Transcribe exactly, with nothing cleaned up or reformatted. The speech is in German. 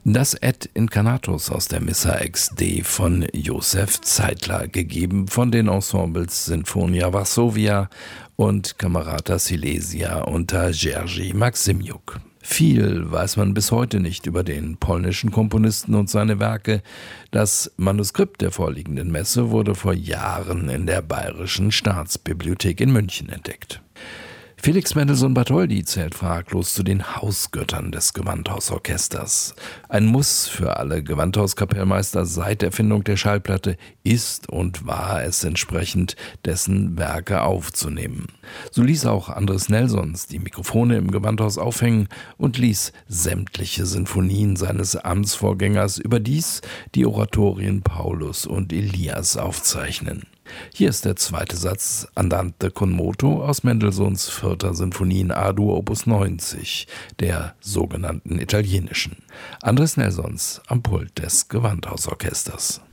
Das Et Incarnatus aus der Missa ex Dei von Josef Zeitler, gegeben von den Ensembles Sinfonia Varsovia und Camerata Silesia unter Jerzy Maksymjuk. Viel weiß man bis heute nicht über den polnischen Komponisten und seine Werke. Das Manuskript der vorliegenden Messe wurde vor Jahren in der Bayerischen Staatsbibliothek in München entdeckt. Felix Mendelssohn-Bartholdy zählt fraglos zu den Hausgöttern des Gewandhausorchesters. Ein Muss für alle Gewandhauskapellmeister seit Erfindung der Schallplatte ist und war es entsprechend, dessen Werke aufzunehmen. So ließ auch Andres Nelsons die Mikrofone im Gewandhaus aufhängen und ließ sämtliche Sinfonien seines Amtsvorgängers, überdies die Oratorien Paulus und Elias, aufzeichnen. Hier ist der zweite Satz Andante con moto aus Mendelssohns vierter Sinfonie in A-Dur Opus neunzig, der sogenannten italienischen. Andres Nelsons am Pult des Gewandhausorchesters.